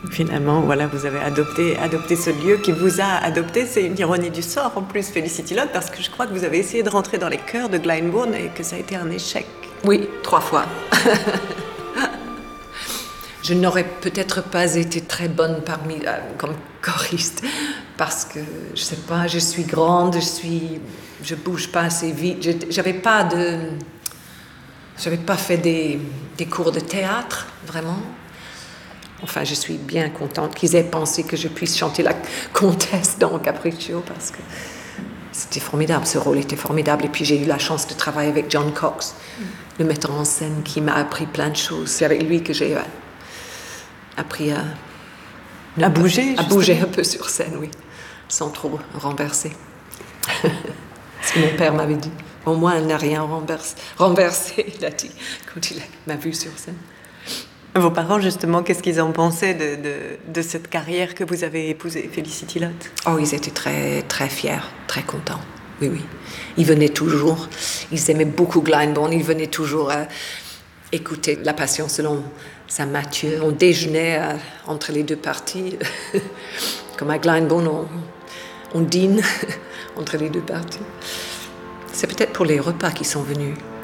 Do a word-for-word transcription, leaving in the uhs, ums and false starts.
Finalement, voilà, vous avez adopté, adopté ce lieu qui vous a adopté. C'est une ironie du sort en plus, Felicity Lott, parce que je crois que vous avez essayé de rentrer dans les cœurs de Glyndebourne et que ça a été un échec. Oui, trois fois. Je n'aurais peut-être pas été très bonne parmi, euh, comme choriste, parce que, je sais pas, je suis grande, je suis, je bouge pas assez vite. Je, j'avais pas de, j'avais pas fait des, des cours de théâtre, vraiment. Enfin, je suis bien contente qu'ils aient pensé que je puisse chanter la comtesse dans Capriccio, parce que c'était formidable, ce rôle était formidable. Et puis j'ai eu la chance de travailler avec John Cox, mm. le metteur en scène qui m'a appris plein de choses. C'est avec lui que j'ai euh, appris à, à bouger, à bouger un peu sur scène, oui, sans trop renverser. Ce que mon père m'avait dit. Au moins, elle n'a rien renversé, renversé, il a dit, quand il m'a vu sur scène. Vos parents, justement, qu'est-ce qu'ils en pensaient de, de, de cette carrière que vous avez épousée, Felicity Lott? Oh, ils étaient très, très fiers, très contents. Oui, oui. Ils venaient toujours. Ils aimaient beaucoup Glyndebourne. Ils venaient toujours euh, écouter La Passion selon Saint Matthieu. On déjeunait euh, entre les deux parties. Comme à Glyndebourne, on, on dîne entre les deux parties. C'est peut-être pour les repas qu'ils sont venus.